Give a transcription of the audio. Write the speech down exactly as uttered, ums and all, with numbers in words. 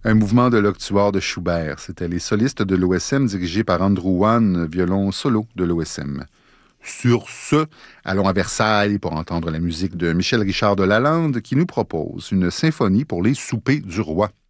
Un mouvement de l'octuor de Schubert. C'était les solistes de l'O S M dirigés par Andrew Wan, violon solo de l'O S M. Sur ce, allons à Versailles pour entendre la musique de Michel Richard de Lalande qui nous propose une symphonie pour les soupers du roi.